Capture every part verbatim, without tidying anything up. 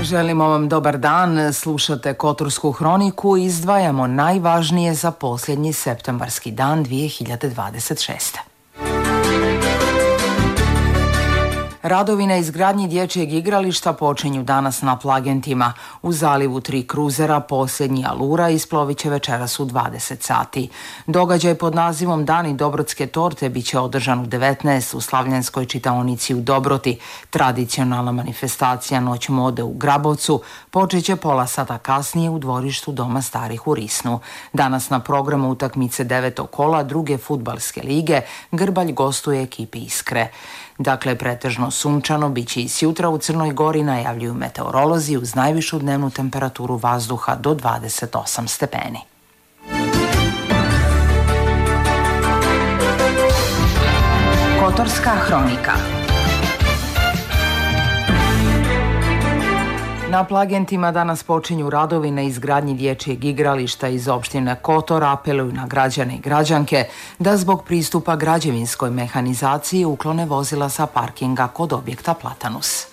Želimo vam dobar dan, slušate Kotorsku hroniku i izdvajamo najvažnije za posljednji septembarski dan dvije hiljade dvadeset šeste. Radovi na izgradnji dječjeg igrališta počinju danas na Plagentima. U zalivu tri kruzera posljednji Alura isplovit će večeras u dvadeset sati. Događaj pod nazivom Dani Dobrotske torte bit će održan u devetnaest u Slavljenskoj čitaonici u Dobroti. Tradicionalna manifestacija Noć mode u Grabovcu počet će pola sata kasnije u dvorištu Doma starih u Risnu. Danas na programu utakmice devetog kola druge fudbalske lige Grbalj gostuje ekipi Iskre. Dakle, pretežno sunčano bit će i sjutra u Crnoj Gori, najavljuju meteorolozi, uz najvišu dnevnu temperaturu vazduha do dvadeset osam stepeni. Kotorska hronika. Na Plagentima danas počinju radovi na izgradnji dječjeg igrališta iz opštine Kotor. Apeluju na građane i građanke da zbog pristupa građevinskoj mehanizaciji uklone vozila sa parkinga kod objekta Platanus.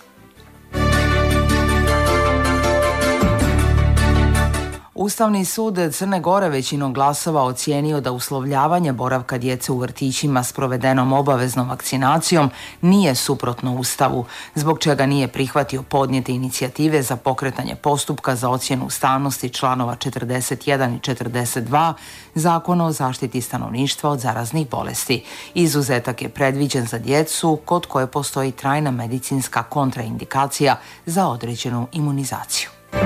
Ustavni sud Crne Gore većinom glasova ocijenio da uslovljavanje boravka djece u vrtićima s provedenom obaveznom vakcinacijom nije suprotno Ustavu, zbog čega nije prihvatio podnijete inicijative za pokretanje postupka za ocjenu ustavnosti članova četrdeset jedan i četrdeset dva Zakona o zaštiti stanovništva od zaraznih bolesti. Izuzetak je predviđen za djecu kod koje postoji trajna medicinska kontraindikacija za određenu imunizaciju.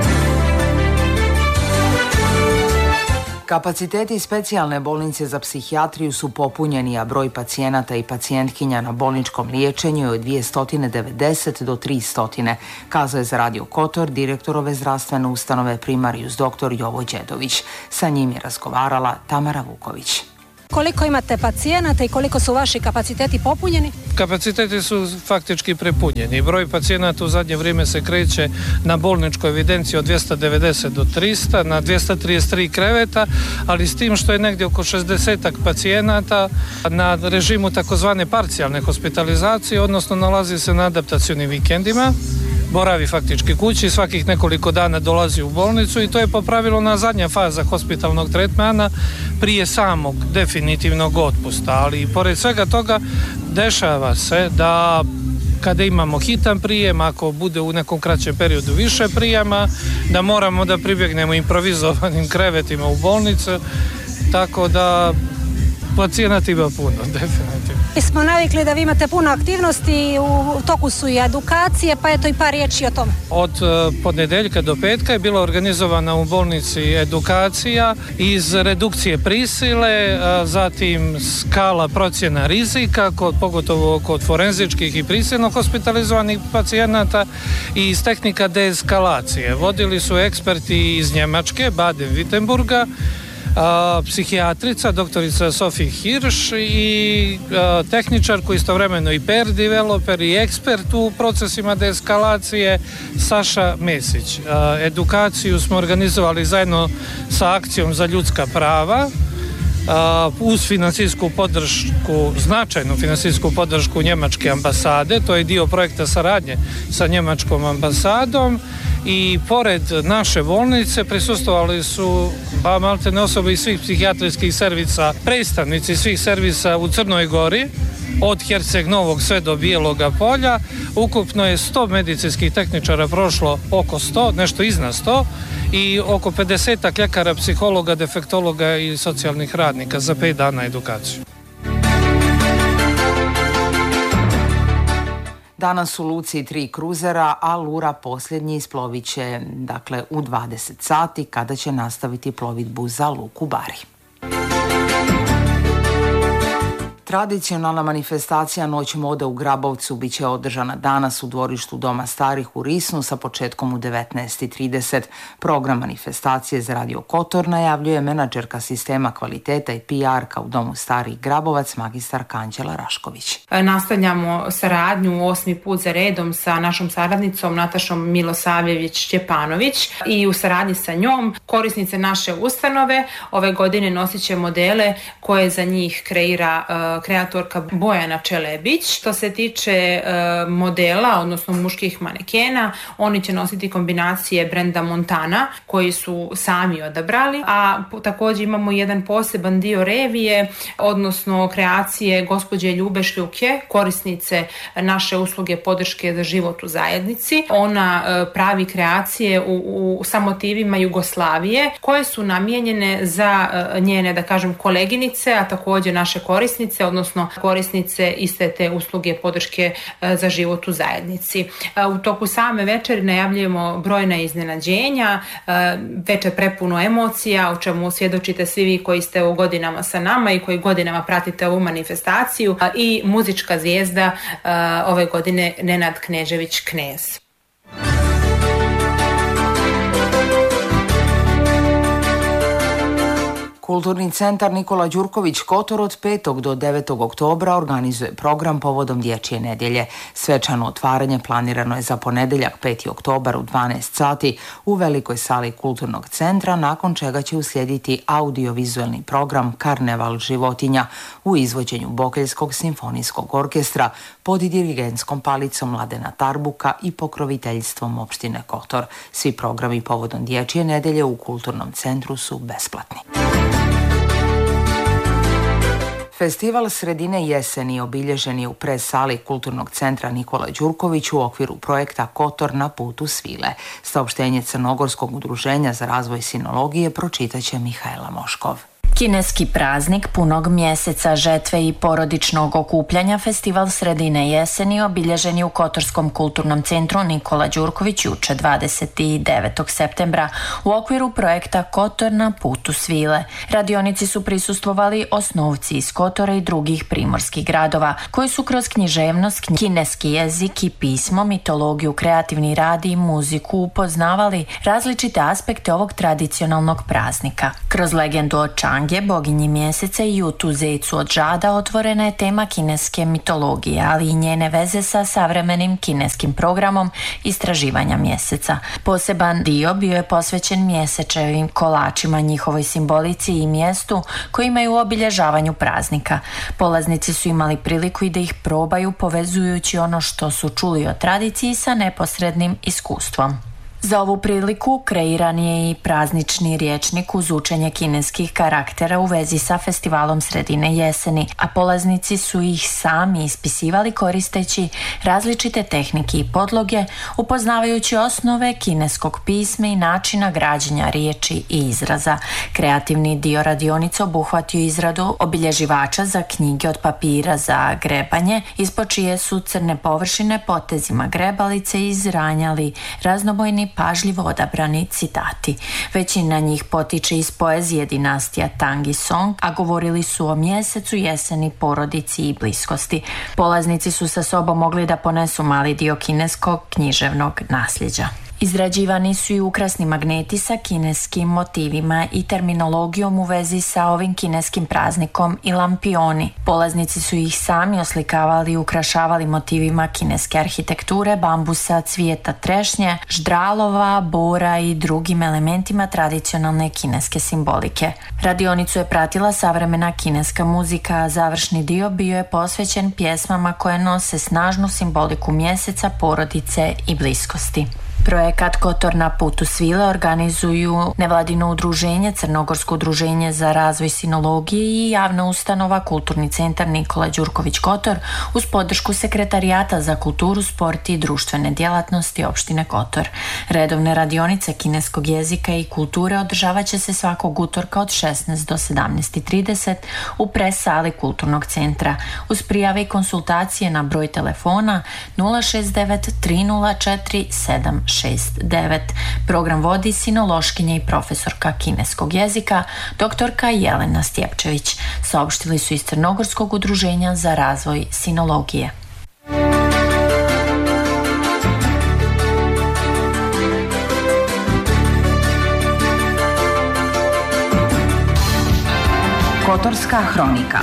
Kapaciteti specijalne bolnice za psihijatriju su popunjeni, a broj pacijenata i pacijentkinja na bolničkom liječenju je od dvjesto devedeset do tristo, kazao je za Radio Kotor direktor ove zdravstvene ustanove primarijus doktor Jovo Đedović. Sa njim je razgovarala Tamara Vuković. Koliko imate pacijenata i koliko su vaši kapaciteti popunjeni? Kapaciteti su faktički prepunjeni. Broj pacijenata u zadnje vrijeme se kreće na bolničkoj evidenciji od dvjesto devedeset do tristo, na dvjesto trideset tri kreveta, ali s tim što je negdje oko šezdeset pacijenata na režimu takozvane parcijalne hospitalizacije, odnosno nalazi se na adaptacionim vikendima, boravi faktički kući, svakih nekoliko dana dolazi u bolnicu i to je po pravilu na zadnja faza hospitalnog tretmana prije samog definitivnog otpusta, ali i pored svega toga dešava se da kada imamo hitan prijem, ako bude u nekom kraćem periodu više prijema, da moramo da pribjegnemo improvizovanim krevetima u bolnicu, tako da pacijenata ima puno, definitivno. Mi smo navikli da vi imate puno aktivnosti, u toku su i edukacije, pa eto i par riječi o tome. Od ponedjeljka do petka je bila organizovana u bolnici edukacija iz redukcije prisile, zatim skala procjena rizika, kod, pogotovo kod forenzičkih i prisilno hospitalizovanih pacijenata i iz tehnika deeskalacije. Vodili su eksperti iz Njemačke, Baden-Württemberga, A, psihijatrica, doktorica Sofie Hirsch i a, tehničar koji istovremeno i peer developer i ekspert u procesima deeskalacije Saša Mesić. A, edukaciju smo organizovali zajedno sa akcijom za ljudska prava, a, uz financijsku podršku, značajnu financijsku podršku Njemačke ambasade, to je dio projekta saradnje sa Njemačkom ambasadom. I pored naše bolnice prisustvovali su ba maltene osobe iz svih psihijatrijskih servisa, predstavnici svih servisa u Crnoj Gori, od Herceg Novog sve do Bijeloga polja. Ukupno je sto medicinskih tehničara prošlo, oko sto, nešto iznad sto, i oko pedeset ljekara, psihologa, defektologa i socijalnih radnika za pet dana edukaciju. Danas u luci tri kruzera, a Lura posljednji isplovit će dakle, u dvadeset sati kada će nastaviti plovidbu za luku Bari. Tradicionalna manifestacija Noć mode u Grabovcu bit će održana danas u dvorištu Doma starih u Risnu sa početkom u devetnaest i trideset. Program manifestacije za Radio Kotor najavljuje menadžerka sistema kvaliteta i P R-ka u Domu starih Grabovac, magistarka Anđela Rašković. Nastavljamo saradnju osmi put za redom sa našom saradnicom Natašom Milosavljević-Čepanović i u saradnji sa njom korisnice naše ustanove ove godine nosit će modele koje za njih kreira kreatorka Bojana Čelebić. Što se tiče modela, odnosno muških manekena, oni će nositi kombinacije brenda Montana koji su sami odabrali, a također imamo jedan poseban dio revije, odnosno kreacije gospođe Ljube Šljuke, korisnice naše usluge podrške za život u zajednici. Ona pravi kreacije u, u, sa motivima Jugoslavije koje su namijenjene za njene, da kažem, koleginice, a također naše korisnice, odnosno korisnice iste te usluge podrške za život u zajednici. U toku same večeri najavljujemo brojna iznenađenja, večer prepuno emocija, o čemu svjedočite svi vi koji ste u godinama sa nama i koji godinama pratite ovu manifestaciju, i muzička zvijezda ove godine Nenad Knežević Knez. Kulturni centar Nikola Đurković Kotor od petog do devetog oktobra organizuje program povodom Dječje nedjelje. Svečano otvaranje planirano je za ponedjeljak peti oktobar u dvanaest sati u velikoj sali Kulturnog centra, nakon čega će uslijediti audiovizualni program Karneval životinja u izvođenju Bokeljskog simfonijskog orkestra pod dirigentskom palicom Mladena Tarbuka i pokroviteljstvom opštine Kotor. Svi programi povodom Dječje nedjelje u Kulturnom centru su besplatni. Festival sredine jeseni obilježen je u pres-sali Kulturnog centra Nikola Đurković u okviru projekta Kotor na putu svile. Saopštenje Crnogorskog udruženja za razvoj sinologije pročitaće Mihajla Moškov. Kineski praznik punog mjeseca žetve i porodičnog okupljanja, festival sredine jeseni obilježen je u Kotorskom kulturnom centru Nikola Đurković juče dvadeset devetog septembra u okviru projekta Kotor na putu svile. Radionici su prisustvovali osnovci iz Kotora i drugih primorskih gradova, koji su kroz književnost, kineski jezik i pismo, mitologiju, kreativni rad i muziku upoznavali različite aspekte ovog tradicionalnog praznika. Kroz legendu o Čang, boginji mjeseca, i Jutu Zejcu od žada otvorena je tema kineske mitologije, ali i njene veze sa savremenim kineskim programom istraživanja mjeseca. Poseban dio bio je posvećen mjesečevim kolačima, njihovoj simbolici i mjestu koji imaju u obilježavanju praznika. Polaznici su imali priliku i da ih probaju, povezujući ono što su čuli o tradiciji sa neposrednim iskustvom. Za ovu priliku kreiran je i praznični rječnik uz učenje kineskih karaktera u vezi sa festivalom sredine jeseni, a polaznici su ih sami ispisivali koristeći različite tehnike i podloge, upoznavajući osnove kineskog pisma i načina građenja riječi i izraza. Kreativni dio radionica obuhvatio izradu obilježivača za knjige od papira za grebanje, ispod čije su crne površine potezima grebalice izranjali raznobojni pažljivo odabrani citati. Većina njih potiče iz poezije dinastija Tang i Song, a govorili su o mjesecu, jeseni, porodici i bliskosti. Polaznici su sa sobom mogli da ponesu mali dio kineskog književnog nasljeđa. Izrađivani su i ukrasni magneti sa kineskim motivima i terminologijom u vezi sa ovim kineskim praznikom i lampioni. Polaznici su ih sami oslikavali i ukrašavali motivima kineske arhitekture, bambusa, cvijeta trešnje, ždralova, bora i drugim elementima tradicionalne kineske simbolike. Radionicu je pratila savremena kineska muzika, a završni dio bio je posvećen pjesmama koje nose snažnu simboliku mjeseca, porodice i bliskosti. Projekat Kotor na putu svile organizuju nevladino udruženje, Crnogorsko udruženje za razvoj sinologije i javna ustanova Kulturni centar Nikola Đurković Kotor uz podršku Sekretarijata za kulturu, sport i društvene djelatnosti opštine Kotor. Redovne radionice kineskog jezika i kulture održavat će se svakog utorka od šesnaest do sedamnaest trideset u pres sali Kulturnog centra. Uz prijave i konsultacije na broj telefona nula šest devet tri nula četiri sedam šest devet. Program vodi sinološkinja i profesorka kineskog jezika doktorka Jelena Stjepčević. Saopštili su iz Crnogorskog udruženja za razvoj sinologije. Kotorska hronika.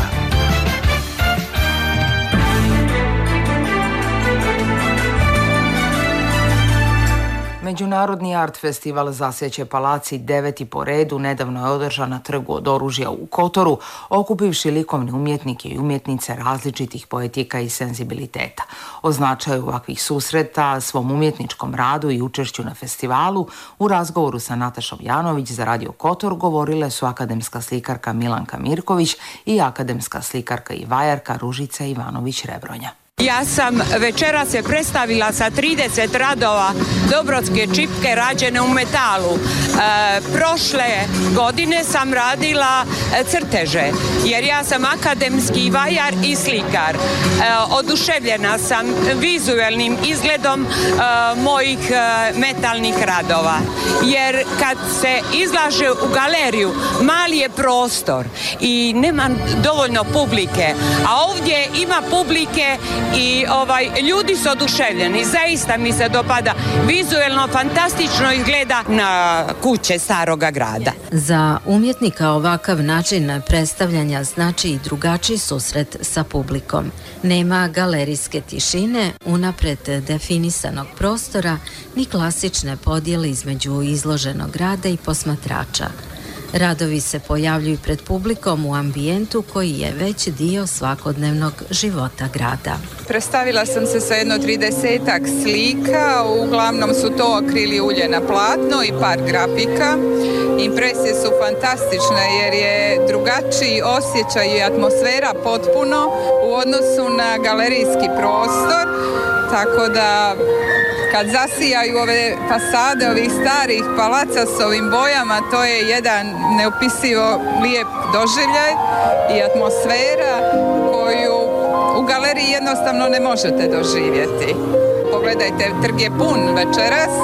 Međunarodni art festival Zasjeće palaci deveti po redu nedavno je održan na trgu od oružja u Kotoru, okupivši likovne umjetnike i umjetnice različitih poetika i senzibiliteta. O značaju ovakvih susreta, svom umjetničkom radu i učešću na festivalu u razgovoru sa Natašom Janović za Radio Kotor govorile su akademska slikarka Milanka Mirković i akademska slikarka i vajarka Ružica Ivanović-Rebronja. Ja sam večera se predstavila sa trideset radova Dobrotske čipke rađene u metalu. E, prošle godine sam radila crteže, jer ja sam akademski vajar i slikar. E, oduševljena sam vizualnim izgledom e, mojih e, metalnih radova, jer kad se izlaže u galeriju, mali je prostor i nema dovoljno publike, a ovdje ima publike i ovaj, ljudi su oduševljeni, zaista mi se dopada, vizuelno fantastično izgleda na kuće staroga grada. Za umjetnika ovakav način predstavljanja znači i drugačiji susret sa publikom. Nema galerijske tišine, unapred definisanog prostora, ni klasične podjele između izloženog rada i posmatrača. Radovi se pojavljuju pred publikom u ambijentu koji je već dio svakodnevnog života grada. Predstavila sam se sa jedno tridesetak slika, uglavnom su to akrili ulje na platno i par grafika. Impresije su fantastične jer je drugačiji osjećaj i atmosfera potpuno u odnosu na galerijski prostor, tako da kad zasijaju ove fasade ovih starih palaca s ovim bojama, to je jedan neopisivo lijep doživljaj i atmosfera koju u galeriji jednostavno ne možete doživjeti. Pogledajte, trg je pun večeras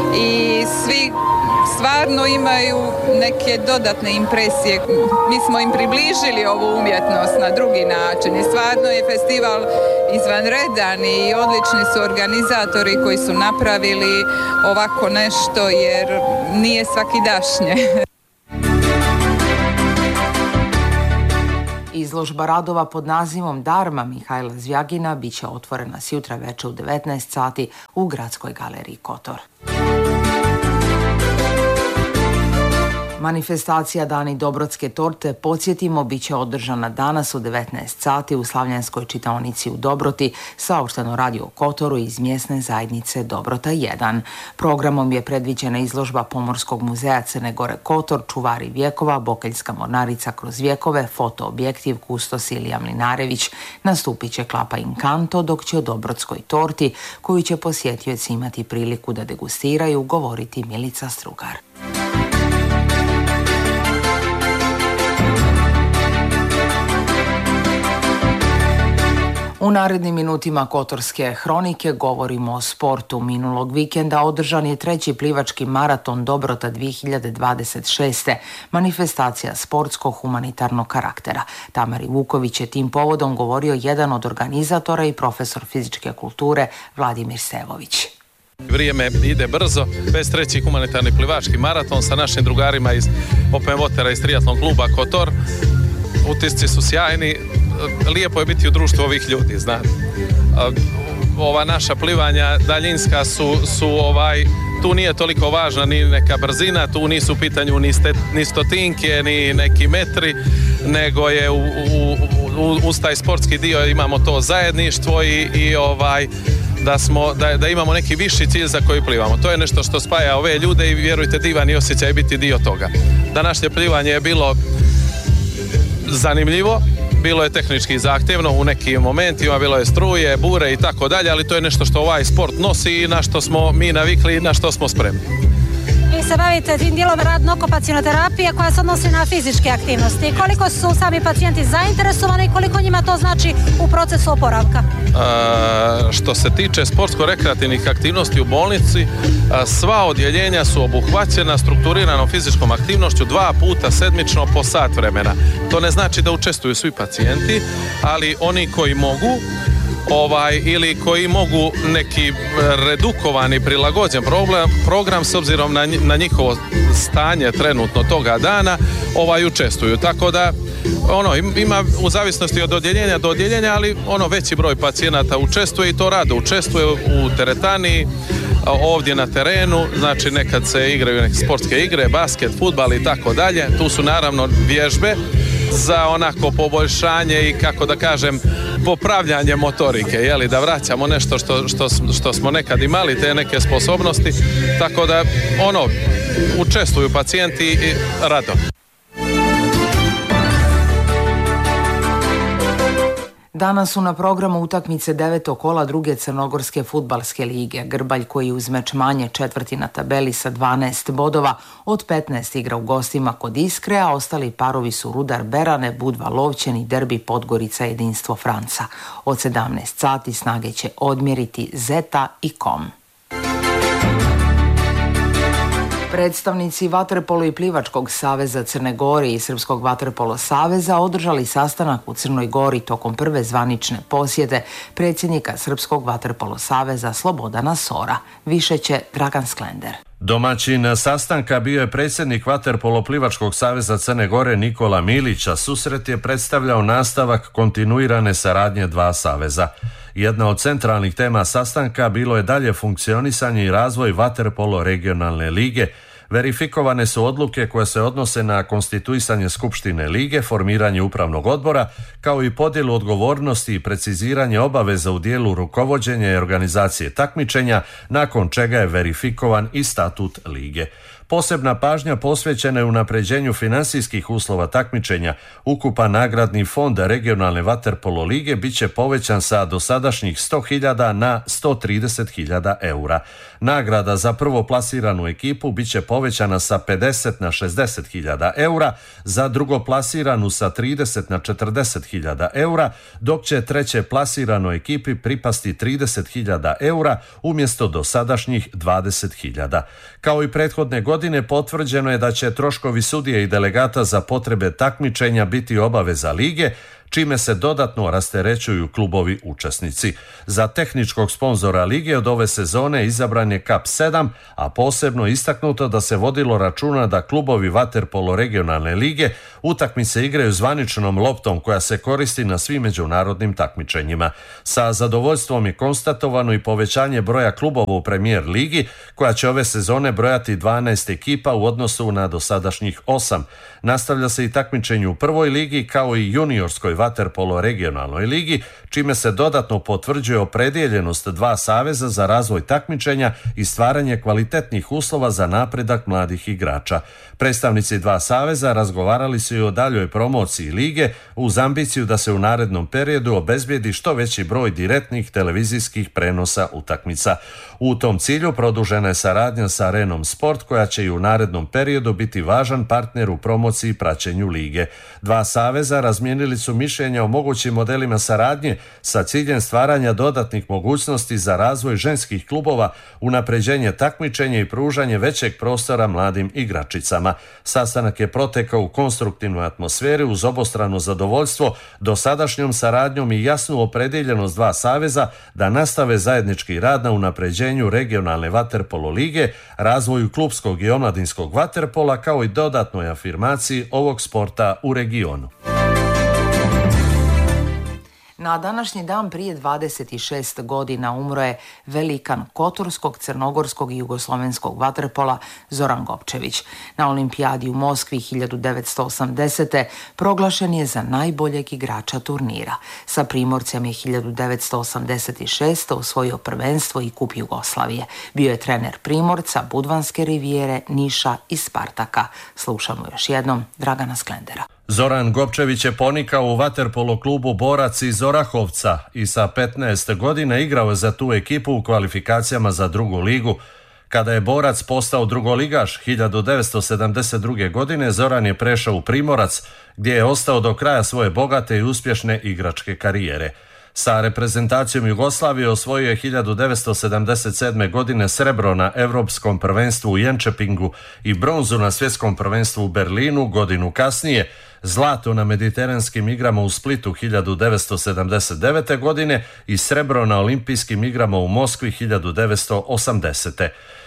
i svi stvarno imaju neke dodatne impresije. Mi smo im približili ovu umjetnost na drugi način i stvarno je festival izvanredan i odlični su organizatori koji su napravili ovako nešto jer nije svakidašnje. Izložba radova pod nazivom Darma Mihajla Zvjagina bit će otvorena sjutra veče u devetnaest sati u Gradskoj galeriji Kotor. Manifestacija Dani Dobrotske torte, podsjetimo, bit će održana danas u devetnaest sati u Slavljanskoj čitaonici u Dobroti, saopšteno Radio Kotoru iz mjesne zajednice Dobrota jedan. Programom je predviđena izložba Pomorskog muzeja Crne Gore Kotor, Čuvari vjekova, Bokeljska mornarica kroz vjekove, fotoobjektiv, kustos Ilija Mlinarević, nastupit će Klapa Inkanto, dok će o Dobrotskoj torti, koju će posjetioci imati priliku da degustiraju, govoriti Milica Strugar. U narednim minutima Kotorske hronike govorimo o sportu. Minulog vikenda održan je treći plivački maraton Dobrota dvije hiljade dvadeset šeste. Manifestacija sportsko-humanitarnog karaktera. Tamari Vuković je tim povodom govorio jedan od organizatora i profesor fizičke kulture Vladimir Sevović. Vrijeme ide brzo, bez treći humanitarni plivački maraton sa našim drugarima iz Open Watera iz triatlon kluba Kotor. Utisci su sjajni, lijepo je biti u društvu ovih ljudi, znate. Ova naša plivanja daljinska su, su ovaj, tu nije toliko važna ni neka brzina, tu nisu u pitanju ni, ste, ni stotinke, ni neki metri, nego je u, u, u, uz taj sportski dio imamo to zajedništvo i, i ovaj, da, smo, da, da imamo neki viši cilj za koji plivamo. To je nešto što spaja ove ljude i vjerujte, divan i osjećaj biti dio toga. Današnje plivanje je bilo zanimljivo, bilo je tehnički zahtjevno u nekim momentima, bilo je struje, bure i tako dalje, ali to je nešto što ovaj sport nosi i na što smo mi navikli i na što smo spremni. Vi se bavite tim dijelom radno-okupacione terapije koja se odnosi na fizičke aktivnosti. Koliko su sami pacijenti zainteresovani i koliko njima to znači u procesu oporavka? A, što se tiče sportsko-rekreativnih aktivnosti u bolnici, a, sva odjeljenja su obuhvaćena strukturiranom fizičkom aktivnošću dva puta sedmično po sat vremena. To ne znači da učestvuju svi pacijenti, ali oni koji mogu, Ovaj, ili koji mogu neki redukovani, prilagođen program, program s obzirom na, na njihovo stanje trenutno toga dana, ovaj, učestvuju. Tako da ono, ima u zavisnosti od odjeljenja do odjeljenja, ali ono veći broj pacijenata učestvuje i to rado učestvuje u teretani, ovdje na terenu, znači nekad se igraju neke sportske igre, basket, fudbal i tako dalje. Tu su naravno vježbe za onako poboljšanje i kako da kažem popravljanje motorike, jeli, da vraćamo nešto što, što, što smo nekad imali, te neke sposobnosti, tako da ono, učestvuju pacijenti i rado. Danas su na programu utakmice devetog kola druge crnogorske fudbalske lige. Grbalj, koji uz meč manje četvrti na tabeli sa dvanaest bodova, od petnaest igra u gostima kod Iskre, a ostali parovi su Rudar Berane, Budva Lovćen i derbi Podgorica Jedinstvo Franca. Od sedamnaest sati snage će odmjeriti Zeta i Kom. Predstavnici Vaterpolo i Plivačkog saveza Crne Gore i Srpskog vaterpolo saveza održali sastanak u Crnoj Gori tokom prve zvanične posjete predsjednika Srpskog vaterpolo saveza Slobodana Sora. Više će Dragan Sklender. Domaćin sastanka bio je predsjednik Vaterpolo Plivačkog saveza Crne Gore Nikola Milić, a susret je predstavljao nastavak kontinuirane saradnje dva saveza. Jedna od centralnih tema sastanka bilo je dalje funkcionisanje i razvoj Vaterpolo regionalne lige. Verifikovane su odluke koje se odnose na konstituisanje Skupštine lige, formiranje upravnog odbora, kao i podjelu odgovornosti i preciziranje obaveza u dijelu rukovođenja i organizacije takmičenja, nakon čega je verifikovan i statut lige. Posebna pažnja posvećena je unapređenju financijskih uslova takmičenja. Ukupan nagradni fond regionalne Vaterpolo lige bit će povećan sa dosadašnjih sto hiljada na sto trideset hiljada eura. Nagrada za prvo plasiranu ekipu bit će povećana sa pedeset na šezdeset hiljada eura, za drugo plasiranu sa trideset na četrdeset hiljada eura, dok će treće plasiranoj ekipi pripasti trideset hiljada eura umjesto dosadašnjih dvadeset hiljada. Kao i prethodne godine Godine potvrđeno je da će troškovi sudije i delegata za potrebe takmičenja biti obaveza lige, čime se dodatno rasterećuju klubovi učesnici. Za tehničkog sponzora lige od ove sezone izabran je Kap sedam, a posebno istaknuto da se vodilo računa da klubovi Vaterpolo regionalne lige utakmice igraju zvaničnom loptom koja se koristi na svim međunarodnim takmičenjima. Sa zadovoljstvom je konstatovano i povećanje broja klubova u Premier ligi, koja će ove sezone brojati dvanaest ekipa u odnosu na dosadašnjih osam. Nastavlja se i takmičenje u prvoj ligi kao i juniorskoj Vaterpolo regionalnoj ligi, čime se dodatno potvrđuje opredjeljenost dva saveza za razvoj takmičenja i stvaranje kvalitetnih uslova za napredak mladih igrača. Predstavnici dva saveza razgovarali su i o daljoj promociji lige uz ambiciju da se u narednom periodu obezbijedi što veći broj direktnih televizijskih prenosa utakmica. U tom cilju produžena je saradnja sa Arenom Sport, koja će i u narednom periodu biti važan partner u promociji i praćenju lige. Dva saveza razmijenili su mišljenja o mogućim modelima saradnje sa ciljem stvaranja dodatnih mogućnosti za razvoj ženskih klubova, unapređenje takmičenja i pružanje većeg prostora mladim igračicama. Sastanak je protekao u konstruktivnoj atmosferi uz obostrano zadovoljstvo dosadašnjom saradnjom i jasnu opredjeljenost dva saveza da nastave zajednički rad na unapređenju regionalne Vaterpolo lige, razvoju klubskog i omladinskog vaterpola, kao i dodatnoj afirmaciji ovog sporta u regionu. Na današnji dan prije dvadeset šest godina umro je velikan kotorskog, crnogorskog i jugoslovenskog vaterpola Zoran Gopčević. Na olimpijadi u Moskvi hiljadu devetsto osamdesete. proglašen je za najboljeg igrača turnira. Sa Primorcem je hiljadu devetsto osamdeset šeste. osvojio prvenstvo i kup Jugoslavije. Bio je trener Primorca, Budvanske rivijere, Niša i Spartaka. Slušamo još jednom Dragana Sklendera. Zoran Gopčević je ponikao u vaterpolo klubu Borac iz Orahovca i sa petnaest godina igrao je za tu ekipu u kvalifikacijama za drugu ligu. Kada je Borac postao drugoligaš hiljadu devetsto sedamdeset druge. godine, Zoran je prešao u Primorac, gdje je ostao do kraja svoje bogate i uspješne igračke karijere. Sa reprezentacijom Jugoslavije osvojio je hiljadu devetsto sedamdeset sedme. godine srebro na Europskom prvenstvu u Jönköpingu i bronzu na Svjetskom prvenstvu u Berlinu godinu kasnije, zlato na Mediteranskim igrama u Splitu hiljadu devetsto sedamdeset devete. godine i srebro na Olimpijskim igrama u Moskvi hiljadu devetsto osamdesete.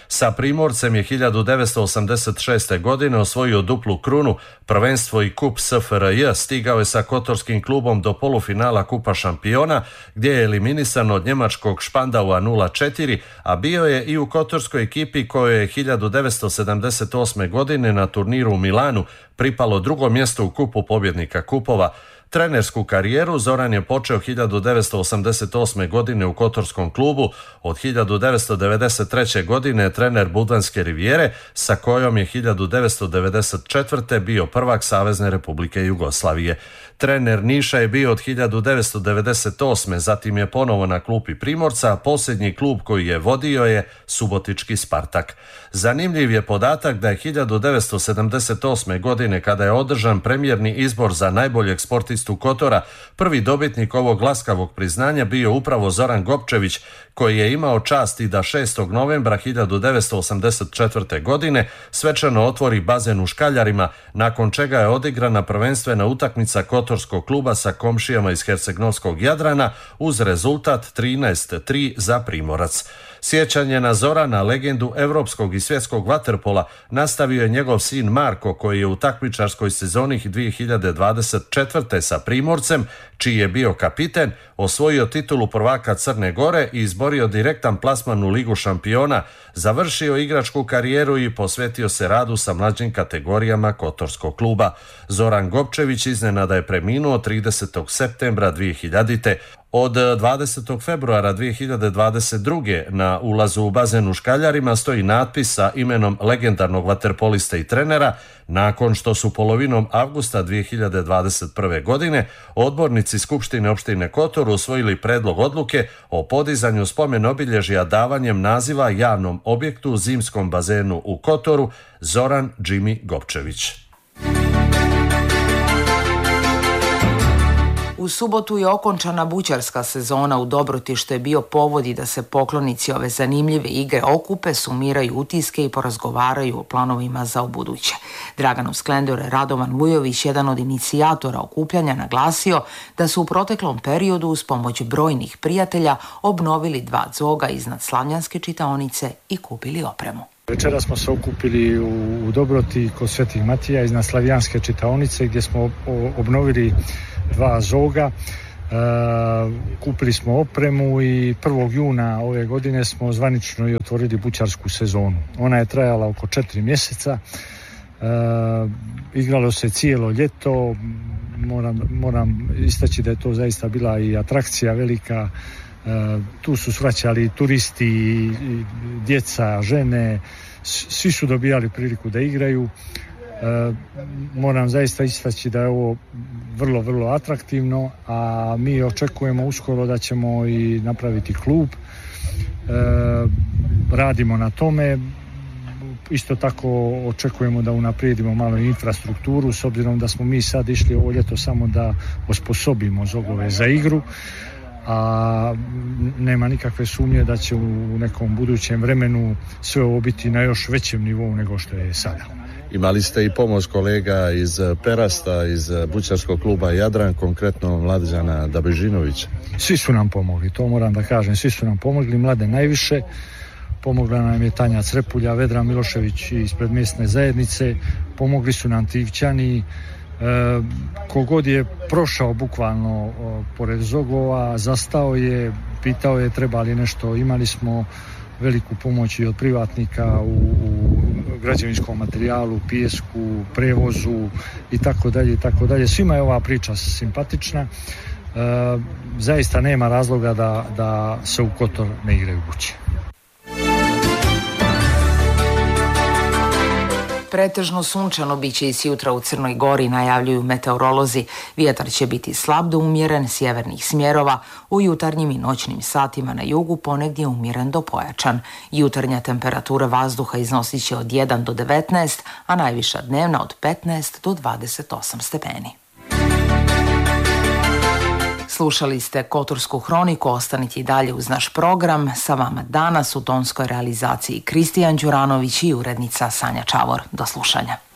Sa Primorcem je hiljadu devetsto osamdeset šeste. godine osvojio duplu krunu, prvenstvo i kup S F R J, stigao je sa kotorskim klubom do polufinala Kupa šampiona, gdje je eliminisan od njemačkog Špandaua nula četiri, a bio je i u kotorskoj ekipi kojoj je hiljadu devetsto sedamdeset osme. godine na turniru u Milanu pripalo drugo mjesto u kupu pobjednika kupova. Trenersku karijeru Zoran je počeo hiljadu devetsto osamdeset osme. godine u kotorskom klubu, od hiljadu devetsto devedeset treće. godine trener Budvanske Rivijere, sa kojom je hiljadu devetsto devedeset četvrte. bio prvak Savezne Republike Jugoslavije. Trener Niša je bio od hiljadu devetsto devedeset osme. zatim je ponovo na klupi Primorca, a posljednji klub koji je vodio je Subotički Spartak. Zanimljiv je podatak da je hiljadu devetsto sedamdeset osme. godine, kada je održan premijerni izbor za najboljeg sportistu Kotora, prvi dobitnik ovog laskavog priznanja bio upravo Zoran Gopčević, koji je imao čast i da šestog novembra hiljadu devetsto osamdeset četvrte. godine svečano otvori bazen u Škaljarima, nakon čega je odigrana prvenstvena utakmica kotorskog kluba sa komšijama iz hercegnovskog Jadrana uz rezultat trinaest tri za Primorac. Sjećanje na Zorana, legendu europskog i svjetskog vaterpola, nastavio je njegov sin Marko, koji je u takmičarskoj sezoni dvije hiljade dvadeset četvrte. sa Primorcem, čiji je bio kapiten, osvojio titulu prvaka Crne Gore i izborio direktan plasman u Ligu šampiona, završio igračku karijeru i posvetio se radu sa mlađim kategorijama kotorskog kluba. Zoran Gopčević iznenada je preminuo tridesetog septembra dvije hiljadite. Od dvadesetog februara dvije hiljade dvadeset druge. na ulazu u bazen u Škaljarima stoji natpis sa imenom legendarnog vaterpolista i trenera, nakon što su polovinom avgusta dvije hiljade dvadeset prve. godine odbornici Skupštine opštine Kotor usvojili predlog odluke o podizanju spomen obilježja davanjem naziva javnom objektu u zimskom bazenu u Kotoru Zoran Jimmy Gopčević. U subotu je okončana bućarska sezona u Dobroti, što je bio povod i da se poklonici ove zanimljive igre okupe, sumiraju utiske i porazgovaraju o planovima za ubuduće. Dragan Usklendor, Radovan Vujović, jedan od inicijatora okupljanja, naglasio da su u proteklom periodu uz pomoć brojnih prijatelja obnovili dva dzoga iznad slavljanske čitaonice i kupili opremu. Večera smo se okupili u, u Dobroti kod Svetih Matija iznad Slavijanske čitaonice, gdje smo obnovili dva zoga. E, kupili smo opremu i prvog juna ove godine smo zvanično i otvorili bućarsku sezonu. Ona je trajala oko četiri mjeseca. E, igralo se cijelo ljeto. Moram, moram istaći da je to zaista bila i atrakcija velika. E, tu su svraćali turisti, i djeca, žene, svi su dobijali priliku da igraju. E, moram zaista istaći da je ovo vrlo, vrlo atraktivno, a mi očekujemo uskoro da ćemo i napraviti klub. E, radimo na tome. Isto tako očekujemo da unaprijedimo malo infrastrukturu, s obzirom da smo mi sad išli ovo ljeto samo da osposobimo zogove za igru, a nema nikakve sumnje da će u nekom budućem vremenu sve ovo biti na još većem nivou nego što je sada. Imali ste i pomoć kolega iz Perasta, iz bućarskog kluba Jadran, konkretno Mladežana Dabežinovića. Svi su nam pomogli, to moram da kažem, svi su nam pomogli, mlade najviše. Pomogla nam je Tanja Crepulja, Vedran Milošević ispred mjesne zajednice, pomogli su nam Tivćani. E, kogod je prošao bukvalno o, pored zogova, zastao je, pitao je treba li nešto, imali smo veliku pomoć i od privatnika u, u građevinskom materijalu, pijesku, prevozu i tako dalje i tako dalje. Svima je ova priča simpatična. E, zaista nema razloga da, da se u Kotor ne igraju buće. Pretežno sunčano biće i sjutra u Crnoj Gori, najavljuju meteorolozi. Vjetar će biti slab do umjeren, sjevernih smjerova. U jutarnjim i noćnim satima na jugu ponegdje umjeren do pojačan. Jutarnja temperatura vazduha iznosit će od jedan do devetnaest, a najviša dnevna od petnaest do dvadeset osam stepeni. Slušali ste Kotorsku hroniku, ostanite i dalje uz naš program. Sa vama danas u tonskoj realizaciji Kristijan Đuranović i urednica Sanja Čavor. Do slušanja.